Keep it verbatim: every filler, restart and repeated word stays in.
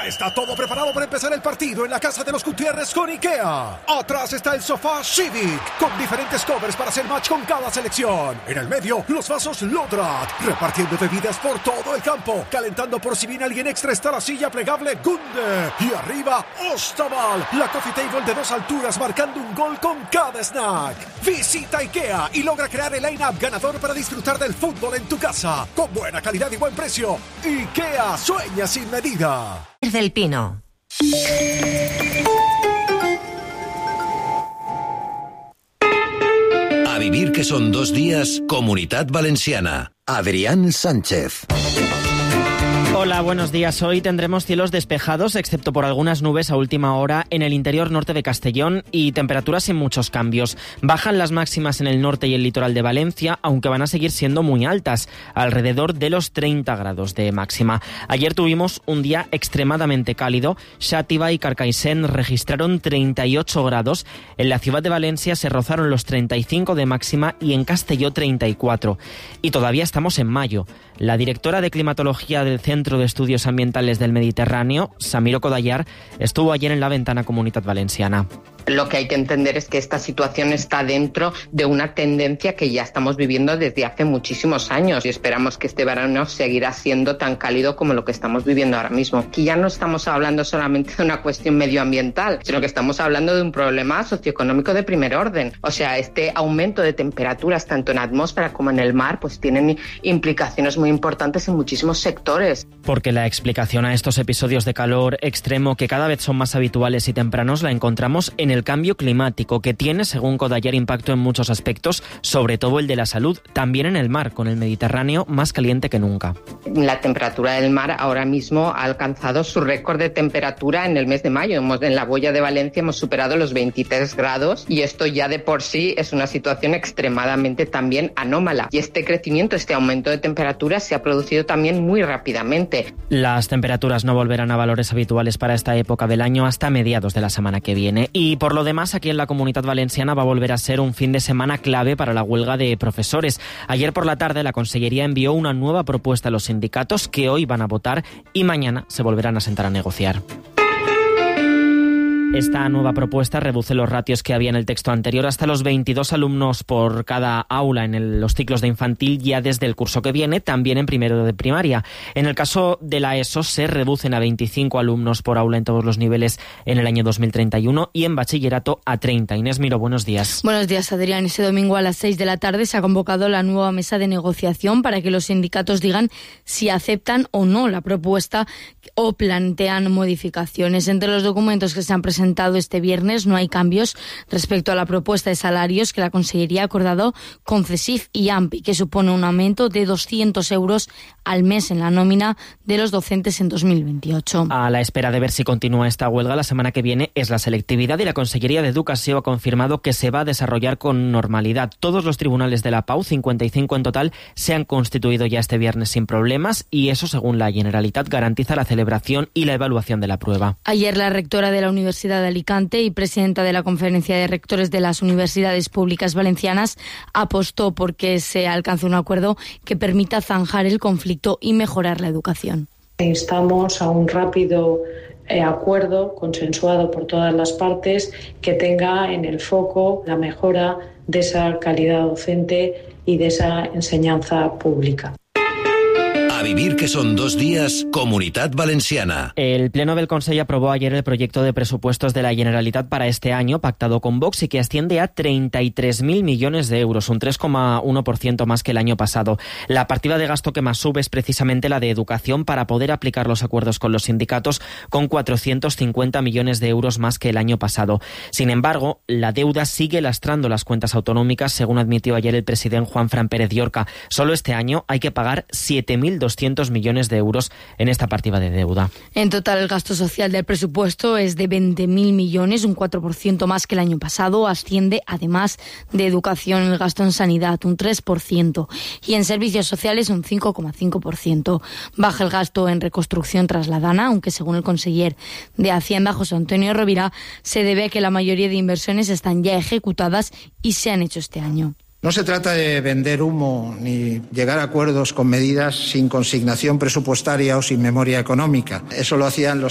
Ya está todo preparado para empezar el partido en la casa de los Gutiérrez con IKEA. Atrás está el sofá Civic, con diferentes covers para hacer match con cada selección. En el medio, los vasos Lodrat, repartiendo bebidas por todo el campo. Calentando por si viene alguien extra está la silla plegable Gunde. Y arriba, Ostaval, la coffee table de dos alturas marcando un gol con cada snack. Visita IKEA y logra crear el line-up ganador para disfrutar del fútbol en tu casa. Con buena calidad y buen precio. IKEA, sueña sin medida. Del Pino. A vivir que son dos días, Comunitat Valenciana. Adrián Sánchez. Hola, buenos días. Hoy tendremos cielos despejados, excepto por algunas nubes a última hora en el interior norte de Castellón y temperaturas sin muchos cambios. Bajan las máximas en el norte y el litoral de Valencia, aunque van a seguir siendo muy altas, alrededor de los treinta grados de máxima. Ayer tuvimos un día extremadamente cálido. Xàtiva y Carcaixent registraron treinta y ocho grados. En la ciudad de Valencia se rozaron los treinta y cinco de máxima y en Castelló treinta y cuatro. Y todavía estamos en mayo. La directora de climatología del Centro de Estudios Ambientales del Mediterráneo, Samiro Kodayar, estuvo ayer en la ventana Comunitat Valenciana. Lo que hay que entender es que esta situación está dentro de una tendencia que ya estamos viviendo desde hace muchísimos años y esperamos que este verano seguirá siendo tan cálido como lo que estamos viviendo ahora mismo. Aquí ya no estamos hablando solamente de una cuestión medioambiental, sino que estamos hablando de un problema socioeconómico de primer orden. O sea, este aumento de temperaturas tanto en la atmósfera como en el mar pues tienen implicaciones muy importantes en muchísimos sectores. Porque la explicación a estos episodios de calor extremo que cada vez son más habituales y tempranos la encontramos en el cambio climático, que tiene, según Kodayar, impacto en muchos aspectos, sobre todo el de la salud, también en el mar, con el Mediterráneo más caliente que nunca. La temperatura del mar ahora mismo ha alcanzado su récord de temperatura en el mes de mayo. Hemos, en la boya de Valencia hemos superado los veintitrés grados y esto ya de por sí es una situación extremadamente también anómala. Y este crecimiento, este aumento de temperatura se ha producido también muy rápidamente. Las temperaturas no volverán a valores habituales para esta época del año hasta mediados de la semana que viene. Y por lo demás, aquí en la Comunitat Valenciana va a volver a ser un fin de semana clave para la huelga de profesores. Ayer por la tarde la Consellería envió una nueva propuesta a los sindicatos que hoy van a votar y mañana se volverán a sentar a negociar. Esta nueva propuesta reduce los ratios que había en el texto anterior hasta los veintidós alumnos por cada aula en el, los ciclos de infantil ya desde el curso que viene, también en primero de primaria. En el caso de la ESO se reducen a veinticinco alumnos por aula en todos los niveles en el año dos mil treinta y uno y en bachillerato a treinta. Inés Miró, buenos días. Buenos días, Adrián. Ese domingo a las seis de la tarde se ha convocado la nueva mesa de negociación para que los sindicatos digan si aceptan o no la propuesta o plantean modificaciones. Entre los documentos que se han presentado este viernes no hay cambios respecto a la propuesta de salarios que la Consellería ha acordado con CESIF y AMPI, que supone un aumento de doscientos euros al mes en la nómina de los docentes en dos mil veintiocho. A la espera de ver si continúa esta huelga, la semana que viene es la selectividad y la Consellería de Educación ha confirmado que se va a desarrollar con normalidad. Todos los tribunales de la Pau, cincuenta y cinco en total, se han constituido ya este viernes sin problemas y eso, según la Generalitat, garantiza la celebración y la evaluación de la prueba. Ayer la rectora de la Universidad de Alicante y presidenta de la Conferencia de Rectores de las Universidades Públicas Valencianas apostó por que se alcance un acuerdo que permita zanjar el conflicto y mejorar la educación. Instamos a un rápido eh, acuerdo consensuado por todas las partes que tenga en el foco la mejora de esa calidad docente y de esa enseñanza pública. A vivir que son dos días, Comunitat Valenciana. El Pleno del Consell aprobó ayer el proyecto de presupuestos de la Generalitat para este año, pactado con Vox y que asciende a treinta y tres mil millones de euros, un tres coma uno por ciento más que el año pasado. La partida de gasto que más sube es precisamente la de educación para poder aplicar los acuerdos con los sindicatos, con cuatrocientos cincuenta millones de euros más que el año pasado. Sin embargo, la deuda sigue lastrando las cuentas autonómicas, según admitió ayer el presidente Juanfran Pérez Llorca. Solo este año hay que pagar siete mil doscientos millones de euros en esta partida de deuda. En total, el gasto social del presupuesto es de veinte mil millones, un cuatro por ciento más que el año pasado. Asciende, además de educación, el gasto en sanidad, un tres por ciento, y en servicios sociales un cinco coma cinco por ciento. Baja el gasto en reconstrucción trasladana, aunque según el conseller de Hacienda, José Antonio Rovira, se debe a que la mayoría de inversiones están ya ejecutadas y se han hecho este año. No se trata de vender humo ni llegar a acuerdos con medidas sin consignación presupuestaria o sin memoria económica. Eso lo hacían los